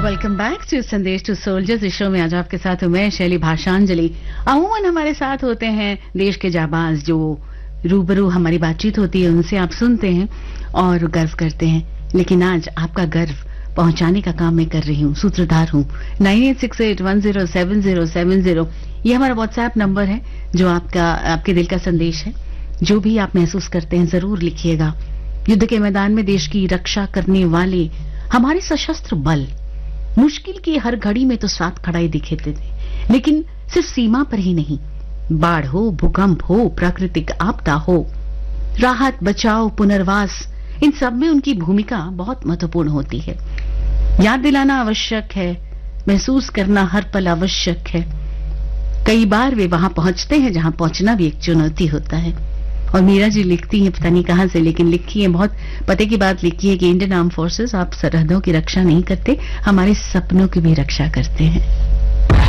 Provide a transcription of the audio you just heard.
Welcome back to संदेश to soldiers. इस show में आज आपके साथ हूं मैं शैली भाषांजलि। अमूमन हमारे साथ होते हैं देश के जाबाज जो रूबरू हमारी बातचीत होती है, उनसे आप सुनते हैं और गर्व करते हैं। लेकिन आज आपका गर्व पहुंचाने का काम मैं कर रही हूँ, सूत्रधार हूँ। 9868107070 ये हमारा व्हाट्सएप नंबर है, जो आपके दिल का संदेश है। जो भी आप महसूस करते हैं जरूर लिखिएगा। युद्ध के मैदान में देश की रक्षा करने वाले हमारे सशस्त्र बल मुश्किल की हर घड़ी में तो साथ खड़ाई दिखे थे, लेकिन सिर्फ सीमा पर ही नहीं, बाढ़ हो, भूकंप हो, प्राकृतिक आपदा हो, राहत, बचाव, पुनर्वास, इन सब में उनकी भूमिका बहुत महत्वपूर्ण होती है। याद दिलाना आवश्यक है, महसूस करना हर पल आवश्यक है। कई बार वे वहां पहुंचते हैं जहां पहुंचना भी एक चुनौती होता है। और मीरा जी लिखती हैं, पता नहीं कहां से, लेकिन लिखी है, बहुत पते की बात लिखी है कि इंडियन आर्म फोर्सेस आप सरहदों की रक्षा नहीं करते, हमारे सपनों की भी रक्षा करते हैं।